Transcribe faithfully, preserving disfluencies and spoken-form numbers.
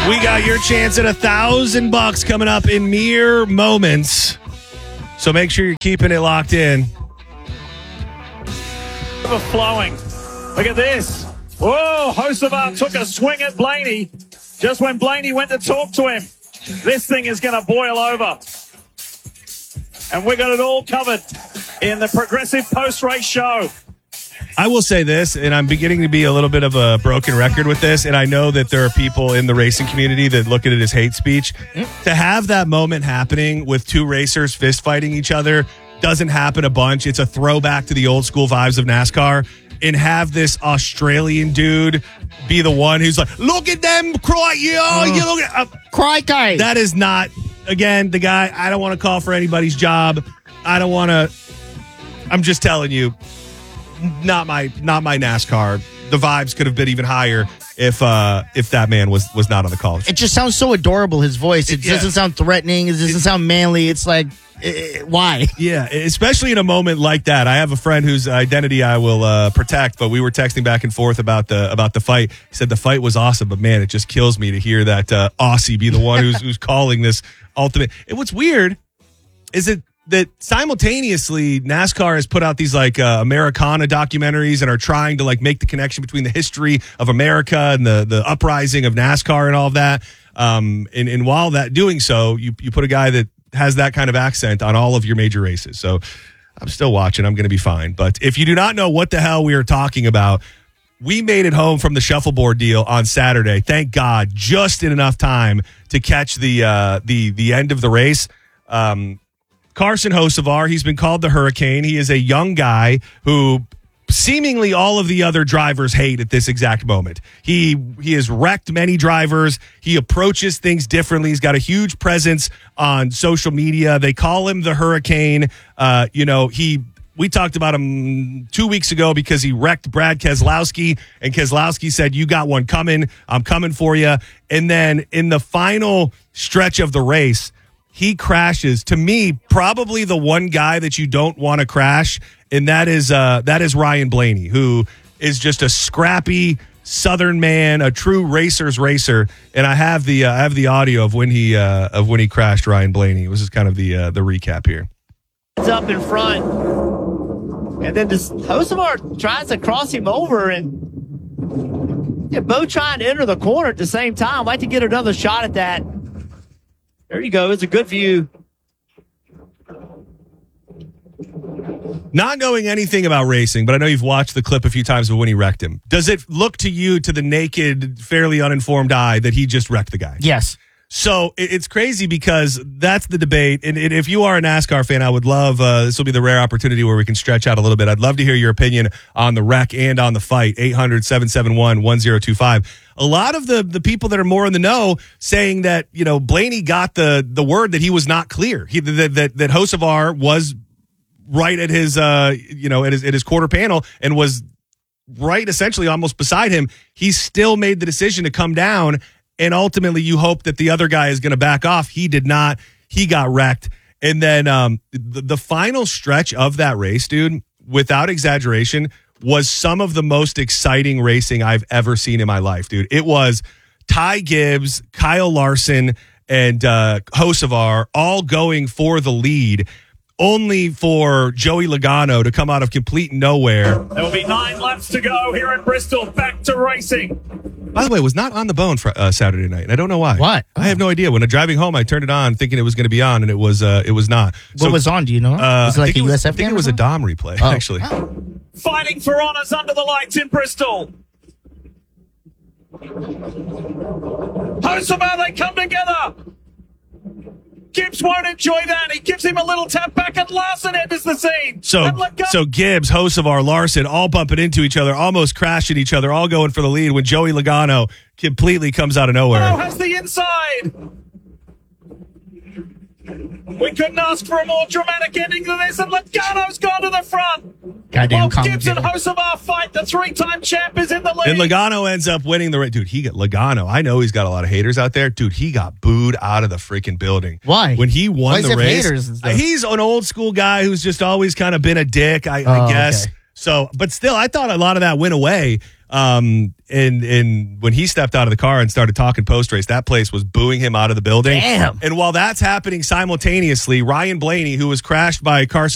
We got your chance at a thousand bucks coming up in mere moments. So make sure you're keeping it locked in. Flowing. Look at this. Whoa, Hocevar took a swing at Blaney just when Blaney went to talk to him. This thing is going to boil over. And we got it all covered in the Progressive Post-Race Show. I will say this, and I'm beginning to be a little bit of a broken record with this, and I know that there are people in the racing community that look at it as hate speech. Mm. To have that moment happening with two racers fist fighting each other doesn't happen a bunch. It's a throwback to the old school vibes of NASCAR. And have this Australian dude be the one who's like, look at them, cry, yo, uh, you look at uh, cry guy. That is not, again, the guy. I don't want to call for anybody's job. I don't want to. I'm just telling you, not my, not my NASCAR. The vibes could have been even higher if uh, if that man was was not on the call. It just sounds so adorable. His voice. It, it doesn't yeah. sound threatening. It doesn't it, sound manly. It's like. Uh, why? Yeah, especially in a moment like that. I have a friend whose identity I will uh, protect, but we were texting back and forth about the about the fight. He said the fight was awesome, but man, it just kills me to hear that uh, Aussie be the one who's who's calling this ultimate. And what's weird is it that simultaneously NASCAR has put out these like uh, Americana documentaries and are trying to like make the connection between the history of America and the the uprising of NASCAR and all of that. Um, and, and while that doing so, you you put a guy that has that kind of accent on all of your major races. So I'm still watching. I'm going to be fine. But if you do not know what the hell we are talking about, we made it home from the shuffleboard deal on Saturday. Thank God, just in enough time to catch the uh, the the end of the race. Um, Carson Hocevar, he's been called the Hurricane. He is a young guy who seemingly all of the other drivers hate at this exact moment. He he has wrecked many drivers. He approaches things differently. He's got a huge presence on social media. They call him the Hurricane. Uh, you know, he we talked about him two weeks ago because he wrecked Brad Keselowski, and Keselowski said, "You got one coming. I'm coming for you." And then in the final stretch of the race, he crashes. To me, probably the one guy that you don't want to crash. And that is uh, that is Ryan Blaney, who is just a scrappy Southern man, a true racer's racer. And I have the uh, I have the audio of when he uh, of when he crashed Ryan Blaney. It was just kind of the uh, the recap here. It's up in front, and then this Hocevar tries to cross him over, and they're both trying to enter the corner at the same time. I'd like to get another shot at that. There you go. It's a good view. Not knowing anything about racing, but I know you've watched the clip a few times of when he wrecked him. Does it look to you, to the naked, fairly uninformed eye, that he just wrecked the guy? Yes. So it's crazy because that's the debate. And if you are a NASCAR fan, I would love, uh, this will be the rare opportunity where we can stretch out a little bit. I'd love to hear your opinion on the wreck and on the fight. eight hundred, seven seven one, one zero two five. A lot of the, the people that are more in the know saying that, you know, Blaney got the, the word that he was not clear. He, that, that, that Hocevar was right at his, uh, you know, at his, at his quarter panel and was right essentially almost beside him. He still made the decision to come down, and ultimately you hope that the other guy is going to back off. He did not. He got wrecked. And then um, the, the final stretch of that race, dude, without exaggeration, was some of the most exciting racing I've ever seen in my life, dude. It was Ty Gibbs, Kyle Larson, and uh, Hocevar all going for the lead, only for Joey Logano to come out of complete nowhere. There will be nine laps to go here in Bristol. Back to racing. By the way, it was not on the bone for uh, Saturday night, and I don't know why. What? I have no idea. When I'm driving home, I turned it on thinking it was going to be on, and it was uh, it was not. What so, was on? Do you know? Uh, was it like a it U S F was, I think game it was a Dom replay, oh. actually. Oh. Fighting for honors under the lights in Bristol. Hocevar, they come together. Gibbs won't enjoy that. He gives him a little tap back, and Larson enters the scene. So, so Gibbs, Hocevar, Larson, all bumping into each other, almost crashing each other, all going for the lead when Joey Logano completely comes out of nowhere. Logano has the inside. We couldn't ask for a more dramatic ending than this, and Logano's gone to the front. Goddamn While Gibbs and Hocevar fight, the three-time champ is in the lead. And Logano ends up winning the race. Dude, he got Logano. I know he's got a lot of haters out there. Dude, he got booed out of the freaking building. Why? When he won Why the is it race. haters and stuff? He's an old school guy who's just always kind of been a dick, I, Oh, I guess. okay. So, but still, I thought a lot of that went away. Um, and and when he stepped out of the car and started talking post race, that place was booing him out of the building. Damn. And while that's happening simultaneously, Ryan Blaney, who was crashed by Carson